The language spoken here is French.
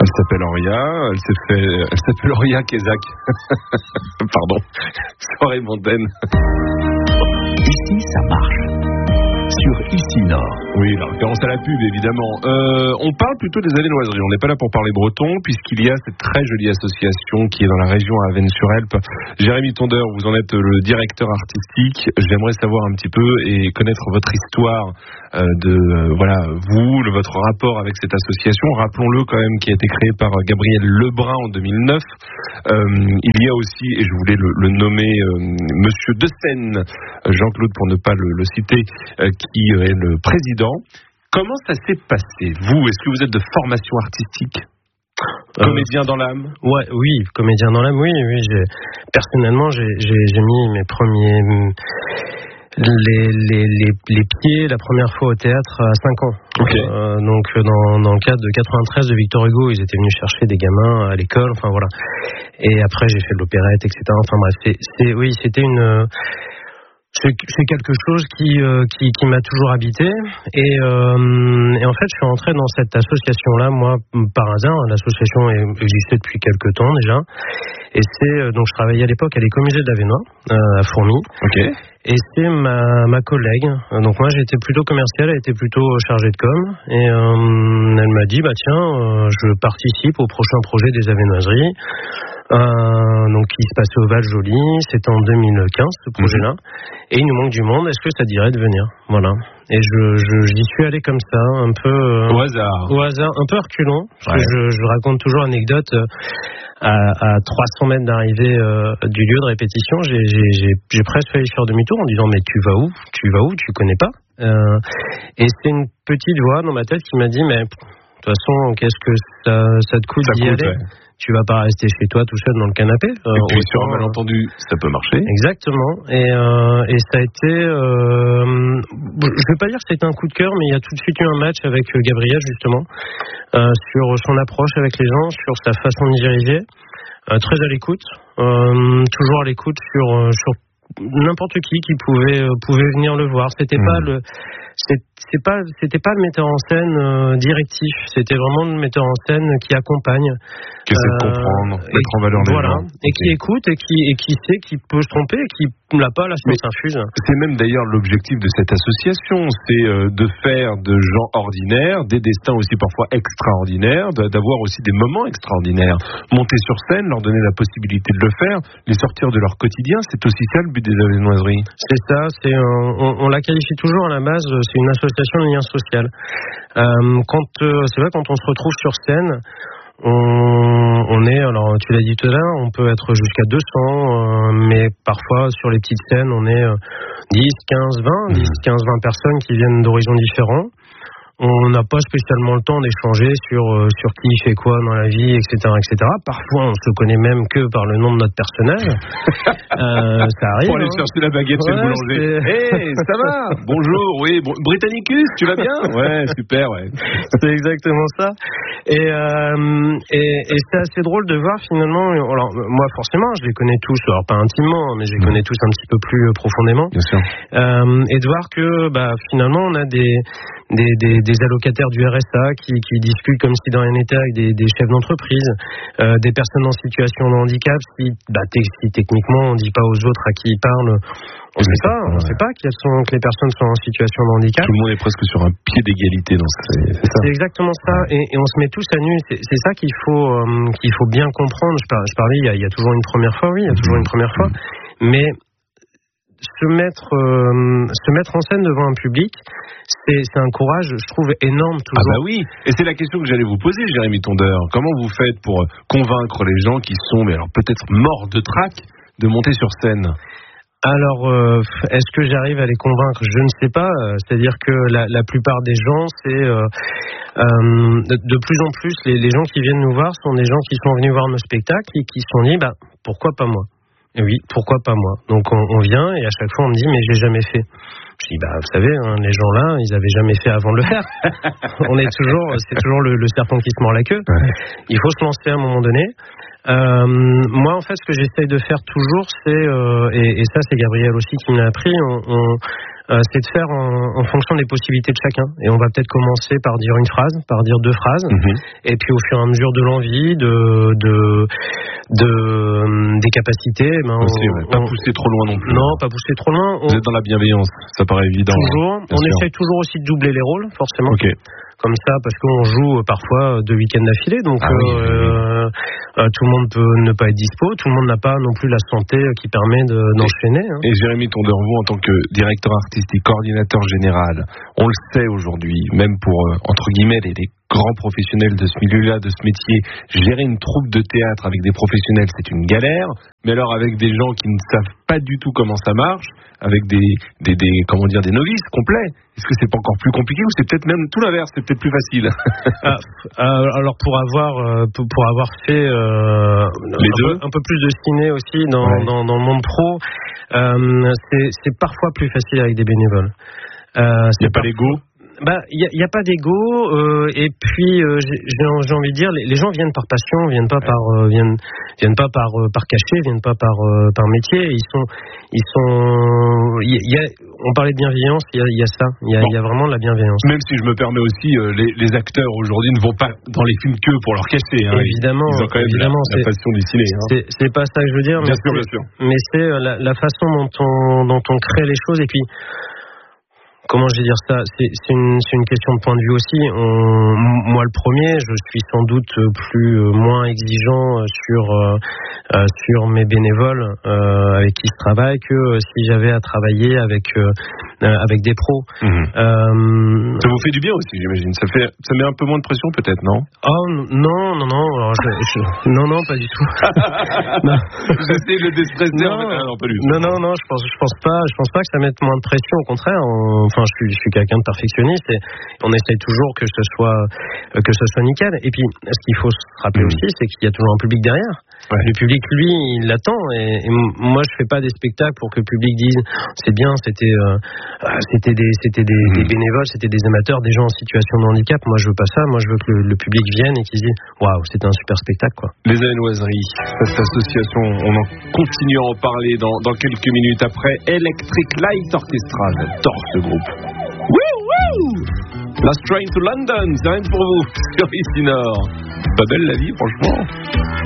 Elle s'appelle Auria Kezak. Pardon. Soirée mondaine. Ici, ça marche. Sur Ici Nord. Oui, la référence à la pub, évidemment. On parle plutôt des Avesnoiseries. On n'est pas là pour parler breton, puisqu'il y a cette très jolie association qui est dans la région à Avesnes-sur-Helpe. Jérémy Tondeur, vous en êtes le directeur artistique. J'aimerais savoir un petit peu et connaître votre histoire votre rapport avec cette association. Rappelons-le quand même, qui a été créée par Gabriel Lebrun en 2009. Il y a aussi, et je voulais le nommer, Monsieur De Seine, Jean-Claude pour ne pas le citer, qui est le président. Comment ça s'est passé, vous? Est-ce que vous êtes de formation artistique? Comédien dans l'âme? Oui, comédien dans l'âme, oui. Personnellement, j'ai mis mes premiers... Les pieds la première fois au théâtre à 5 ans. Okay. Donc dans le cadre de 93 de Victor Hugo, ils étaient venus chercher des gamins à l'école, enfin voilà. Et après j'ai fait de l'opérette, etc. Enfin bref, c'est quelque chose qui m'a toujours habité et en fait je suis rentré dans cette association-là moi par hasard. L'association existait depuis quelques temps déjà et donc je travaillais à l'époque à l'écomusée d'Avesnois à Fourmi. Okay. Et c'est ma collègue. Donc moi j'étais plutôt commercial, elle était plutôt chargée de com. Et elle m'a dit je participe au prochain projet des Avesnoiseries. Donc qui se passait au Val-Joli. C'était en 2015 ce projet-là. Et il nous manque du monde. Est-ce que ça dirait de venir? Voilà. Et j'y suis allé comme ça, un peu au hasard, un peu reculons. Parce que je raconte toujours l'anecdote. À 300 mètres d'arrivée du lieu de répétition, j'ai presque failli faire demi-tour en disant mais tu vas où, tu connais pas. Et c'est une petite voix dans ma tête qui m'a dit mais de toute façon qu'est-ce que ça te coûte d'y aller? Tu vas pas rester chez toi tout seul dans le canapé. Et puis sur un malentendu, ça peut marcher. Exactement. Et ça a été, je vais pas dire que c'était un coup de cœur, mais il y a tout de suite eu un match avec Gabriel justement sur son approche avec les gens, sur sa façon de diriger, très à l'écoute, toujours à l'écoute sur n'importe qui pouvait venir le voir. C'était pas le metteur en scène directif, c'était vraiment le metteur en scène qui accompagne, qui essaie de comprendre, mettre en valeur les gens, et qui écoute et qui sait qu'il peut se tromper et qui l'a pas la science infuse. C'est même d'ailleurs l'objectif de cette association, c'est de faire de gens ordinaires des destins aussi parfois extraordinaires, d'avoir aussi des moments extraordinaires, monter sur scène, leur donner la possibilité de le faire, les sortir de leur quotidien. C'est aussi ça le but des Avesnoiseries. C'est ça, on la qualifie toujours à la base, c'est une association de lien social. C'est vrai, quand on se retrouve sur scène, on est, alors tu l'as dit tout à l'heure, on peut être jusqu'à 200, mais parfois sur les petites scènes, on est 10, 15, 20 personnes qui viennent d'horizons différents. On n'a pas spécialement le temps d'échanger sur qui fait quoi dans la vie, etc., etc. Parfois, on se connaît même que par le nom de notre personnage. Ça arrive. Pour aller chercher la baguette chez le boulanger. Hey, ça va? Bonjour, oui. Britannicus, tu vas bien? Ouais, super, ouais. C'est exactement ça. Et c'est assez drôle de voir finalement. Alors, moi, forcément, je les connais tous. Alors, pas intimement, mais je les connais tous un petit peu plus profondément. Bien sûr. Et de voir que, finalement, on a des allocataires du RSA qui discutent comme si de rien n'était avec des chefs d'entreprise, des personnes en situation de handicap. Si techniquement on dit pas aux autres à qui ils parlent, on ne sait pas que les personnes sont en situation de handicap. Tout le monde est presque sur un pied d'égalité dans ce. C'est exactement ça, et on se met tous à nu. C'est ça qu'il faut bien comprendre. Je parlais, il y a toujours une première fois, oui, il y a toujours une première fois, mais se mettre en scène devant un public, c'est un courage, je trouve, énorme toujours. Ah bah oui, et c'est la question que j'allais vous poser, Jérémy Tondeur. Comment vous faites pour convaincre les gens qui sont, peut-être morts de trac, de monter sur scène? Alors, est-ce que j'arrive à les convaincre? Je ne sais pas. C'est-à-dire que la plupart des gens, c'est de plus en plus, les gens qui viennent nous voir sont des gens qui sont venus voir nos spectacles et qui se sont dit, pourquoi pas moi? Et oui, pourquoi pas moi? Donc on vient et à chaque fois on me dit mais j'ai jamais fait. Je dis vous savez, les gens là, ils avaient jamais fait avant de le faire. C'est toujours le serpent qui se mord la queue. Ouais. Il faut se lancer à un moment donné. Moi en fait ce que j'essaye de faire toujours c'est et ça c'est Gabriel aussi qui me l'a appris, c'est de faire en fonction des possibilités de chacun. Et on va peut-être commencer par dire une phrase, par dire 2 phrases, et puis au fur et à mesure de l'envie, des capacités, pas pousser trop loin non plus. Non, pas pousser trop loin. Vous êtes dans la bienveillance, ça paraît évident. Toujours. On essaie toujours aussi de doubler les rôles, forcément. Okay. Comme ça, parce qu'on joue parfois 2 week-ends d'affilée, donc tout le monde peut ne pas être dispo, tout le monde n'a pas non plus la santé qui permet d'enchaîner. Et Jérémy Tondervaux, en tant que directeur artistique, coordinateur général, on le sait aujourd'hui, même pour, entre guillemets, les grands professionnels de ce milieu-là, de ce métier, gérer une troupe de théâtre avec des professionnels, c'est une galère. Mais alors avec des gens qui ne savent pas du tout comment ça marche, avec des novices complets, est-ce que c'est pas encore plus compliqué ou c'est peut-être même tout l'inverse, c'est peut-être plus facile? Alors pour avoir fait un peu plus de ciné aussi dans le monde pro, c'est parfois plus facile avec des bénévoles. Il n'y a pas l'ego? Il y a pas d'ego, et puis j'ai envie de dire, les gens viennent par passion, viennent pas par cachet, viennent pas par métier. On parlait de bienveillance, il y a ça, il y a vraiment de la bienveillance. Même si je me permets aussi, les acteurs aujourd'hui ne vont pas dans les films que pour leur cachet. Évidemment, ils ont quand même la passion du ciné. C'est pas ça que je veux dire, bien sûr. Mais c'est la façon dont on crée les choses, et puis. Comment je vais dire ça, c'est une question de point de vue aussi. Moi le premier, je suis sans doute moins exigeant sur mes bénévoles avec qui je travaille que si j'avais à travailler avec des pros. Ça vous fait du bien aussi, j'imagine. Ça met un peu moins de pression peut-être, non? Oh non. Alors, non, pas du tout. J'essaie de le déstresser. Non, pas du tout. Non, je pense pas que ça mette moins de pression. Au contraire. Enfin, je suis quelqu'un de perfectionniste et on essaye toujours que ce soit nickel. Et puis, ce qu'il faut se rappeler aussi, c'est qu'il y a toujours un public derrière. Ouais. Le public, lui, il l'attend. Et moi, je fais pas des spectacles pour que le public dise c'est bien, c'était des bénévoles, c'était des amateurs, des gens en situation de handicap. Moi, je veux pas ça. Moi, je veux que le public vienne et qu'il dise waouh, c'était un super spectacle, quoi. Les Alennoiseries, cette association, on en continue à en parler dans quelques minutes après. Electric Light Orchestra, j'adore ce groupe. Last Train to London, c'est rien pour vous sur Ici Nord. Pas belle la vie, franchement.